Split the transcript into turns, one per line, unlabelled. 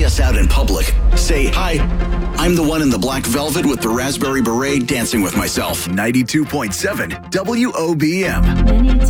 see us out in public, say, "Hi, I'm the one in the black velvet with the raspberry beret dancing with myself."
92.7 WOBM.